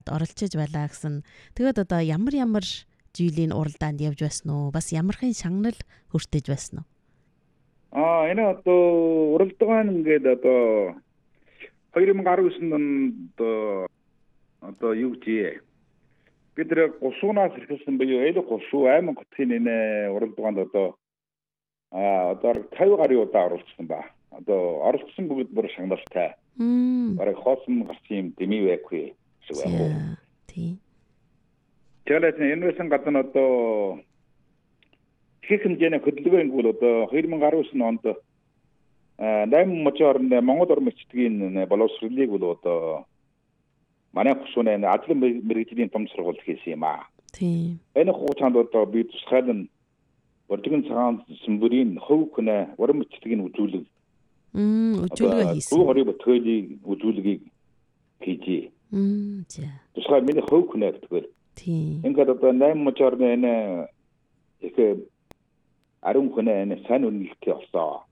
оролцож байлаа гэсэн. Тэгээд одоо ямар жилийн уралдаанд явж байсан уу? Бас ямархын шагнал хүртэж байсан уу? Энэ одоо уралдаан ингээд одоо 2019 онд одоо юу гэж бид нэр гусуунаас ирсэн буюу эл гусуу аймаг хотын энэ уралдаанд одоо 50 гаруй удаа оролцсон ба. Одоо оролцсон бүгд бүр шагналтай. Бараг хоосон гарсан юм дэмий байхгүй шиг байна. Тийм. Тэгээд энэ байсан гадна одоо их хэмжээний хөдөлгөөний бол одоо 2019 онд 8 мужаарны Монгол Орон Мичдгийн боловсролыг бол одоо манай гусууны ажил мэргэжлийн том сургууль хийсэн юм аа. Тийм. Энэ хугацаанд одоо би тусгайлан Бордгийн цагаан сүмбэрийн хөв хүнэ Орон Мичдгийн үзүүлэг үзүүлэг хийсэн. Дүү хорыг бүтээлийн үзүүлгийг хийж. За. Тусгай миний хөв хүнэ гэдэг. Тийм. Ингээд одоо 8 мужаарны энэ их ариун хүнэ энэ сайн үнэлгээ олсон.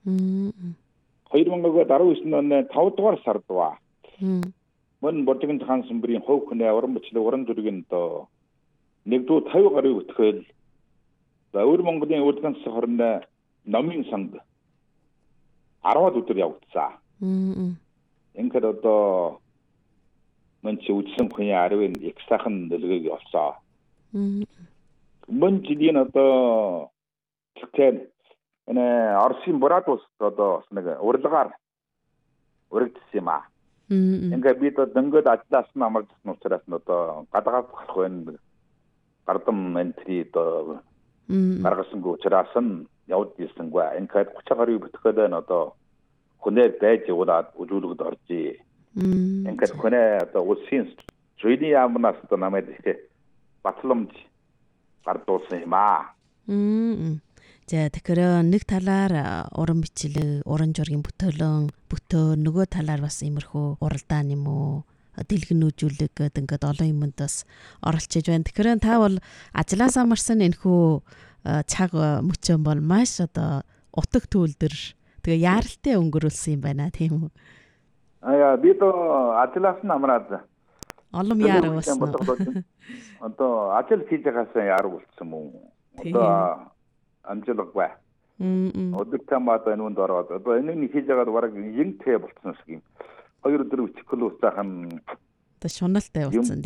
2019 оны 5 дугаар сард ба. Мөн Бордгийн цагаан сүмбэрийн хөв хүнэ Орон Мичдийн уран зургийн одоо 150 гаруй бүтгэл Өвөр Монголын урлагийн хорнд номын санд 10 өдөр явагдсан. Ингээд одоо мөн чи үдсэн хүний 10-ын их сайхан нөлөөг олсон. Мөн жилийн одоо тэгэхээр энэ Оросын Бурад улс одоо нэг урлагаар урагдсан юм аа. Ингээд бид дөнгөд ажиллаас нь амарчсан учраас нь одоо гадаад болох байна. Гардам энтри одоо гаргасангүй учраас нь явд ирсэнгүй. Ингээд 30 гаруй бүтгэл нь одоо хүнээр байж яваад үзүүлэгд оржээ. Ингээд хүнээ одоо улсын зүйний яамнаас одоо намайг батламж гардуулсан юм аа. За тэгэхээр нэг талаар уран бичлэг, уран зургийн бүтөөлөн, нөгөө талаар бас иймэрхүү уралдаан юм уу? Дэлгэнүүжүүлэг гэдэг ингээд олон юмд бас оролцож байна. Тэгэхээр та бол ажлаас амарсан энэхүү цаг мөчөн бол маш одоо утга төлдөр тэгээ яаралтай өнгөрүүлсэн юм байна тийм үү? Би то ажлаас нь амраад олон яарав болсон. Одоо ажил хийж байгаас яарав болсон юм. Одоо амжилтгүй. Өдөртөө маад энэнд ороод одоо энийг хийж байгаад бараг юмтэй болцсон шиг юм. 2 өдөр үчихгүй уусаахан та шуналтай болсон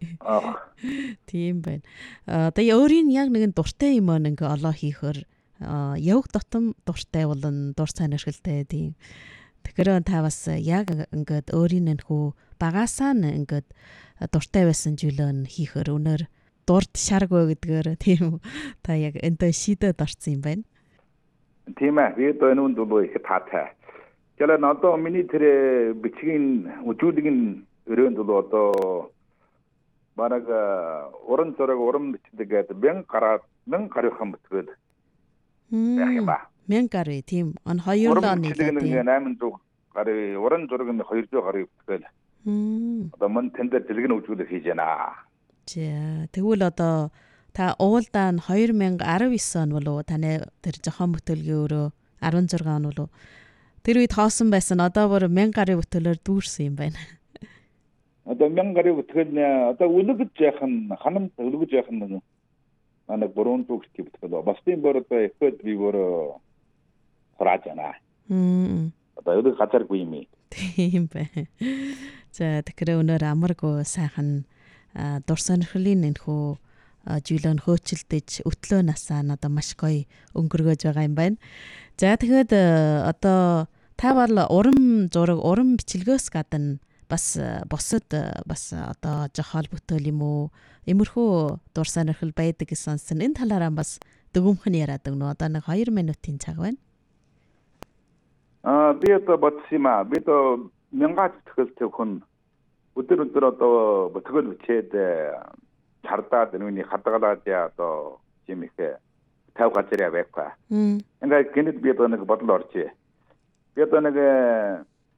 тийм байна. Одоо өөрийн яг нэгэн дуртай юм ингээ олоо хийхэр явг дотом дуртай болон дур сонирхолтой тийм. Тэгэхээр та бас яг ингээд өөрийн нөхөө багасаа ингээд дуртай байсан зүйлөө хийхэр өнөр дурд шаргөө гэдгээр тийм та яг энэ шийдэд орсон юм байна. Тийм ээ. Би одоо энэ үнд бол их таатай. Гэхдээ одоо миний тэр бичгийн үзүүлгийн өрөөнд бол одоо бараг уран зураг уран бичлэг гэдэг 1000 гаруйхан бүтгэл байх юм ба. 1000 гаруй тийм. Он 2 оны тийм 800 гаруй уран зураг нь 200 гаруй бүтгэл. Одоо мөн тэндэр дэлгэн үзүүлэг хийж байна. За тэгвэл одоо та уулдаа нь 2019 он болов таны тэр зохион бүтээлгийн өрөө 16 он болов тэр үед хоосон байсан одоо бүр 1000 гаруй бүтээлээр дүүрсэн юм байна. Одоо 1000 гаруй бүтгэл одоо үлгэж яах нь ханамд үлгэж яах нь нэг бүрэн төгсгий бүтгэл бас тийм бүр одоо ихэд би бүр хурааж байна. Одоо үлгэж газаргүй юм. Тийм байна. За тэгэхээр өнөр амаргүй сайхан дур сонирхлын энэхүү жилэн хөөцөлдөж өтлөө насаа одоо маш гоё өнгөргөж байгаа юм байна. За тэгэхэд одоо та бол уран зураг, уран бичлэгээс гадна бас босод бас одоо жохол бүтээл юм уу? Иймэрхүү дур сонирхол байдаг гэсэн сонсон. Энэ талаараа бас дүгүмхэн яриад өгнө. Одоо нэг 2 минутын цаг байна. Би одоо бодсон юм аа. Би одоо 1000 бүтгэл хүн өдөр одоо бүтгэл бичээд чардаад нүуний хадгалаад одоо юм их 50 газар байхгүй. Ингээд гинэд би одоо нэг бодол оржээ. Би одоо нэг